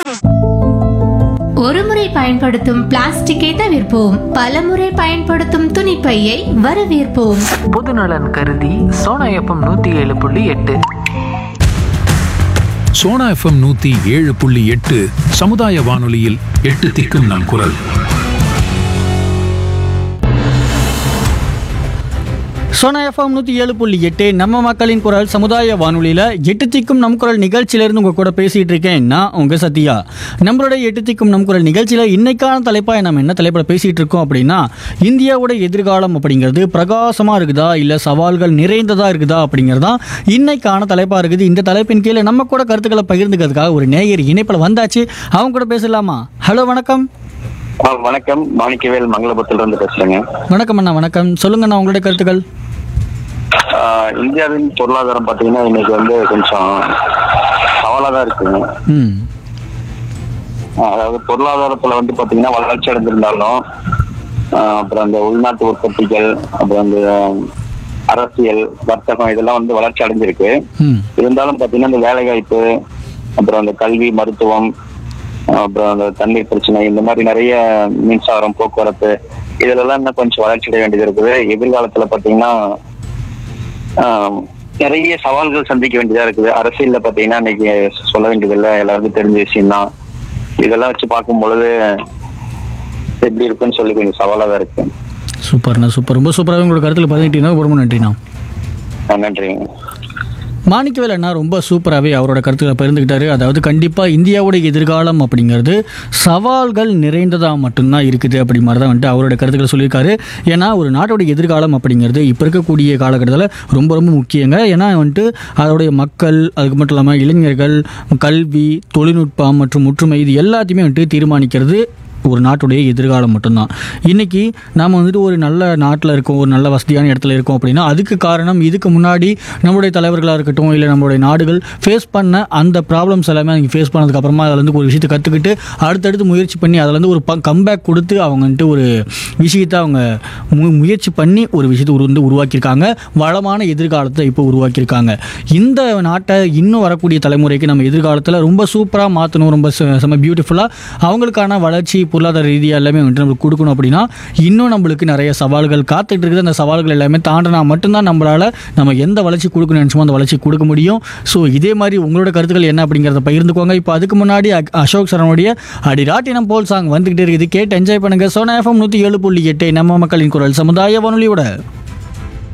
ஒருமுறை பயன்படுத்தும் பிளாஸ்டிக்கை தவிர்ப்போம். பலமுறை பயன்படுத்தும் துணிப்பையை வரவேற்போம். பொதுநலன் கருதி சோனா எஃப்எம் 107.8. சோனா எஃப்எம் 107.8 சமுதாய வானொலியில் 8 திக்கும் நம் குரல். சோனா எஃப்எம் 107.8 நம்ம மக்களின் குரல் சமுதாய வானொலியில் 8 திக்கும் நம் குரல் நிகழ்ச்சியிலேருந்து உங்கள் கூட பேசிகிட்டு இருக்கேன். நான் உங்கள் சத்யா. நம்மளுடைய 8 திக்கும் நம் குரல் நிகழ்ச்சியில் இன்னைக்கான தலைப்பாக நம்ம என்ன தலைப்பில் பேசிகிட்டு இருக்கோம் அப்படின்னா, இந்தியாவோட எதிர்காலம் அப்படிங்கிறது பிரகாசமாக இருக்குதா இல்லை சவால்கள் நிறைந்ததாக இருக்குதா அப்படிங்கிறதான் இன்னைக்கான தலைப்பாக இருக்குது. இந்த தலைப்பின் கீழே நம்ம கூட கருத்துக்களை பகிர்ந்துக்கிறதுக்காக ஒரு நேயர் இணைப்பில் வந்தாச்சு. அவங்க கூட பேசலாமா? ஹலோ, வணக்கம். வணக்கம், மாணிக்கவேல் மங்களபுரத்துல இருந்து பேசுறேங்க. வணக்கம் அண்ணா. வணக்கம், சொல்லுங்கண்ணா உங்களுடைய கருத்துக்கள். இந்தியாவின் பொருளாதாரம் பாத்தீங்கன்னா இன்னைக்கு கொஞ்சம் சவாலா தான் இருக்குங்க. அதாவது பொருளாதாரத்துல பாத்தீங்கன்னா வளர்ச்சி அடைஞ்சிருந்தாலும் அப்புறம் அந்த உள்நாட்டு உற்பத்திகள், அப்புறம் அந்த அரசியல், வர்த்தகம் இதெல்லாம் வளர்ச்சி அடைஞ்சிருக்கு. இருந்தாலும் பாத்தீங்கன்னா இந்த வேலை வாய்ப்பு, அப்புறம் அந்த கல்வி, மருத்துவம், அப்புறம் அந்த தண்ணீர் பிரச்சனை, இந்த மாதிரி நிறைய மின்சாரம், போக்குவரத்து இதெல்லாம் இன்னும் கொஞ்சம் வளர்ச்சி அடைய வேண்டியது இருக்குது. எதிர்காலத்துல பாத்தீங்கன்னா நிறைய சவால்கள் சந்திக்க வேண்டியதா இருக்குது. அரசியல்ல பாத்தீங்கன்னா இன்னைக்கு சொல்ல வேண்டியதில்லை, எல்லாருக்கும் தெரிஞ்ச விஷயம் தான். இதெல்லாம் வச்சு பார்க்கும் பொழுது எப்படி இருக்குன்னு சொல்லி கொஞ்சம் சவாலா தான் இருக்கு. சூப்பர்ண்ணா, சூப்பர். ரொம்ப சூப்பராக உங்களோட கருத்தில் பதினெட்டுனா ரொம்ப நன்றிண்ணா. நன்றிங்க. மாணிக்கவேல் அண்ணா ரொம்ப சூப்பராகவே அவரோட கருத்துக்களை பகிர்ந்துக்கிட்டாரு. அதாவது கண்டிப்பாக இந்தியாவுடைய எதிர்காலம் அப்படிங்கிறது சவால்கள் நிறைந்ததாக மட்டும்தான் இருக்குது அப்படி மாதிரி தான் அவரோட கருத்துக்களை சொல்லியிருக்காரு. ஏன்னா ஒரு நாட்டோடைய எதிர்காலம் அப்படிங்கிறது இப்போ இருக்கக்கூடிய காலகட்டத்தில் ரொம்ப ரொம்ப முக்கியங்க. ஏன்னா அதோடைய மக்கள், அதுக்கு மட்டும் இல்லாமல் இளைஞர்கள், கல்வி, தொழில்நுட்பம் மற்றும் ஒற்றுமை இது எல்லாத்தையுமே தீர்மானிக்கிறது ஒரு நாட்டுடைய எதிர்காலம் மட்டும்தான். இன்றைக்கி நாம் ஒரு நல்ல நாட்டில் இருக்கோம், ஒரு நல்ல வசதியான இடத்துல இருக்கோம் அப்படின்னா அதுக்கு காரணம் இதுக்கு முன்னாடி நம்மளுடைய தலைவர்களாக இருக்கட்டும், இல்லை நம்மளுடைய நாடுகள் ஃபேஸ் பண்ண அந்த ப்ராப்ளம்ஸ் எல்லாமே அவங்க ஃபேஸ் பண்ணதுக்கப்புறமா அதில் ஒரு விஷயத்தை கற்றுக்கிட்டு அடுத்தடுத்து முயற்சி பண்ணி அதில் ஒரு கம்பேக் கொடுத்து அவங்க ஒரு விஷயத்தை அவங்க முயற்சி பண்ணி ஒரு விஷயத்தை உருவாக்கியிருக்காங்க. வளமான எதிர்காலத்தை இப்போ உருவாக்கியிருக்காங்க. இந்த நாட்டை இன்னும் வரக்கூடிய தலைமுறைக்கு நம்ம எதிர்காலத்தில் ரொம்ப சூப்பராக மாற்றணும், ரொம்ப செம்ம பியூட்டிஃபுல்லாக அவங்களுக்கான வளர்ச்சி பொருளாதார ரீதியாக எல்லாமே நம்மளுக்கு கொடுக்கணும். அப்படின்னா இன்னும் நம்மளுக்கு நிறைய சவால்கள் காத்துட்டு இருக்குது. அந்த சவால்கள் எல்லாமே தாண்டினா மட்டும்தான் நம்ம எந்த வளர்ச்சி கொடுக்கணும்னு நினச்சோமோ அந்த வளர்ச்சி கொடுக்க முடியும். ஸோ இதே மாதிரி உங்களோட கருத்துக்கள் என்ன அப்படிங்கிறத பகிர்ந்துக்கோங்க. இப்போ அதுக்கு முன்னாடி அசோக் சரவணுடைய அடிராட்டினம் போல் சாங் வந்துகிட்டே இருக்குது. கேட்டு என்ஜாய் பண்ணுங்க. சோனா எஃப்எம் 107.8 நம்ம மக்களின் குரல் சமுதாய வானொலியோட.